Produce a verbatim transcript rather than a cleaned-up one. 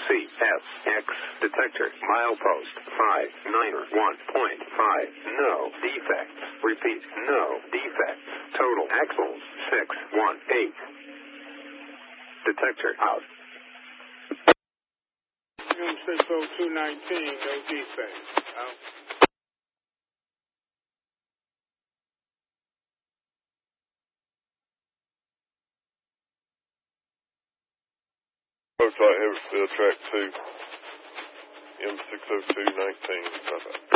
C S X detector milepost five nine one point five. No defects. Repeat, no defects. Total axles six one eight. Detector out. six oh two nineteen, no defects. Out. Looks like Haversfield track two, M six oh two nineteen.